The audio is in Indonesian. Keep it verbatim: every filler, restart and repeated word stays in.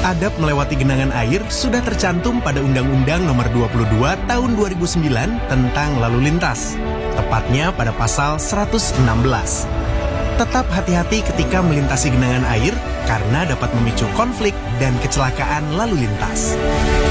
Adab melewati genangan air sudah tercantum pada Undang-Undang Nomor dua puluh dua Tahun dua ribu sembilan tentang lalu lintas, tepatnya pada pasal seratus enam belas. Tetap hati-hati ketika melintasi genangan air karena dapat memicu konflik dan kecelakaan lalu lintas.